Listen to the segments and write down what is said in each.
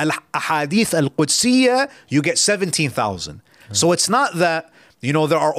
al-ahadith al-Qudsiyya, you get 17,000. So it's not that, there are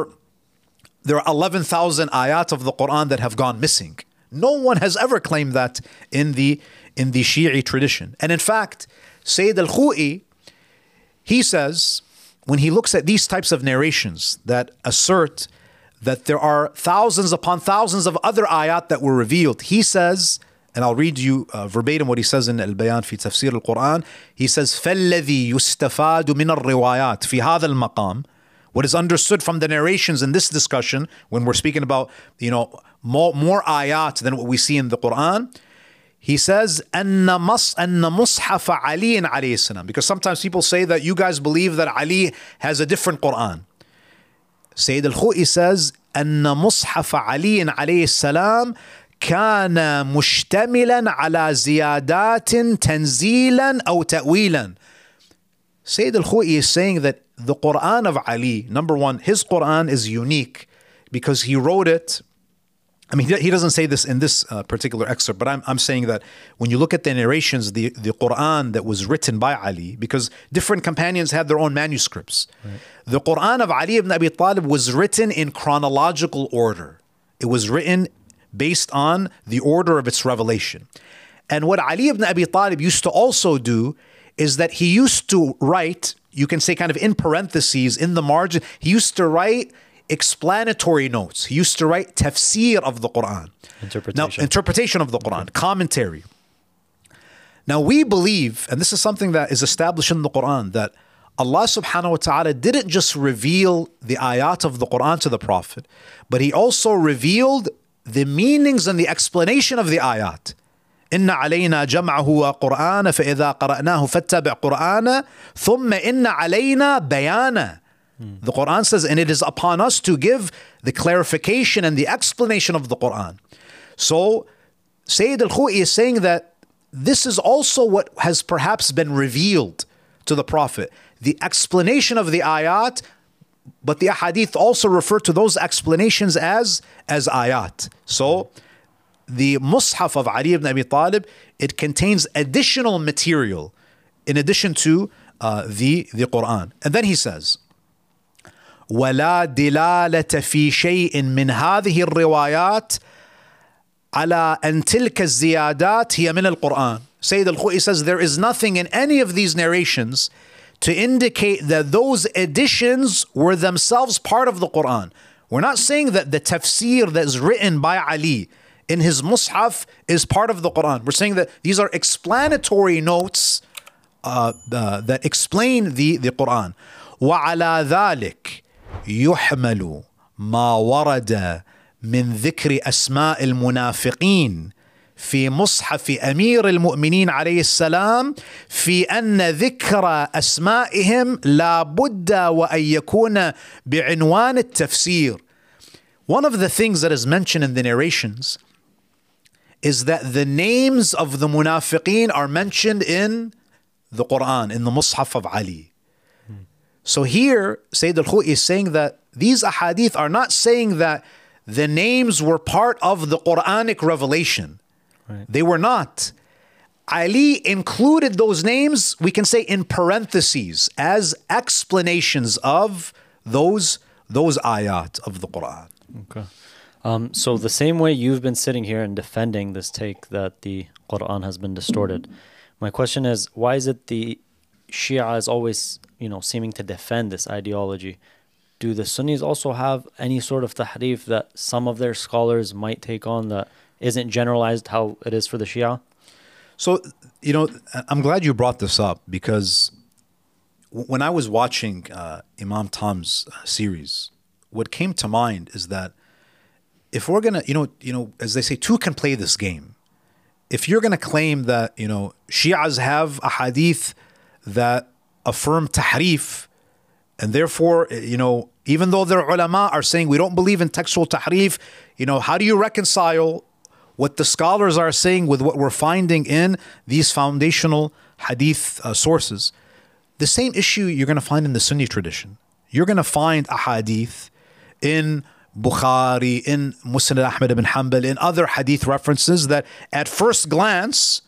11,000 ayat of the Quran that have gone missing. No one has ever claimed that in the Shi'i tradition. And in fact, Sayyid al-Khou'i, he says, when he looks at these types of narrations that assert that there are thousands upon thousands of other ayat that were revealed, he says, and I'll read you verbatim what he says in Al-Bayan fi Tafsir al-Quran. He says, فَالَّذِي يُسْتَفَادُ مِنَ الرِّوَايَاتِ فِي هَذَا الْمَقَامِ. What is understood from the narrations in this discussion, when we're speaking about, more ayat than what we see in the Quran, he says, أَنَّ مُصْحَفَ عَلِيٍّ عَلَيْهِ السَّلَامِ. Because sometimes people say that you guys believe that Ali has a different Quran. Sayyid al-Khou'i says, أَنَّ مُصْحَفَ عَلِيٍّ عَلَيْهِ السَّلَامِ كان مشتملا على زيادات تنزيلا أو تأويلا. Sayyid al-Khou'i is saying that the Quran of Ali, number one, his Quran is unique because he wrote it. I mean, he doesn't say this in this particular excerpt, but I'm saying that when you look at the narrations, the Quran that was written by Ali, because different companions had their own manuscripts. Right. The Quran of Ali ibn Abi Talib was written in chronological order. It was written based on the order of its revelation. And what Ali ibn Abi Talib used to also do is that he used to write, you can say kind of in parentheses, in the margin, he used to write explanatory notes. He used to write tafsir of the Quran. Interpretation of the Quran, commentary. Now we believe, and this is something that is established in the Quran, that Allah subhanahu wa ta'ala didn't just reveal the ayat of the Quran to the Prophet, but He also revealed the meanings and the explanation of the ayat. إن علينا جمعه وقرآن فإذا قرأناه فاتبع قرآن ثم إن علينا بيانا. The Quran says, and it is upon us to give the clarification and the explanation of the Quran. So Sayyid al-Khou'i is saying that this is also what has perhaps been revealed to the Prophet. The explanation of the ayat, but the ahadith also refer to those explanations as ayat. So the Mus'haf of Ali ibn Abi Talib, it contains additional material in addition to the Quran. And then he says, وَلَا دِلَالَةَ فِي شَيْءٍ مِّنْ هَذِهِ الرِّوَايَاتِ عَلَىٰ أَنْ تِلْكَ الزِّيَادَاتِ هِيَ مِنَ الْقُرْآنِ. Sayyid al-Khou'i says there is nothing in any of these narrations to indicate that those additions were themselves part of the Quran. We're not saying that the tafsir that is written by Ali in his Mus'haf is part of the Quran. We're saying that these are explanatory notes that explain the Quran. وَعَلَى ذَلِكَ يُحْمَلُ مَا وَرَدَ مِنْ ذِكْرِ أَسْمَاءِ الْمُنَافِقِينَ في مصحف أمير المؤمنين عليه السلام في أن ذكر أسمائهم لا بد وأن يكون بعنوان التفسير. One of the things that is mentioned in the narrations is that the names of the munafiqeen are mentioned in the Quran, in the Mus'haf of Ali. So here, Sayyid al-Khou'i is saying that these ahadith are not saying that the names were part of the Quranic revelation. Right. They were not. Ali included those names, we can say in parentheses, as explanations of those ayat of the Quran. Okay. So the same way you've been sitting here and defending this take that the Quran has been distorted, my question is, why is it the Shia is always, seeming to defend this ideology? Do the Sunnis also have any sort of tahrif that some of their scholars might take on that isn't generalized how it is for the Shia? So, I'm glad you brought this up, because when I was watching Imam Tom's series, what came to mind is that if we're going to, as they say, two can play this game. If you're going to claim that, Shias have a hadith that affirm tahrif, and therefore, even though their ulama are saying we don't believe in textual tahrif, how do you reconcile what the scholars are saying with what we're finding in these foundational hadith sources? The same issue you're going to find in the Sunni tradition. You're going to find a hadith in Bukhari, in Musnad Ahmad ibn Hanbal, in other hadith references that at first glance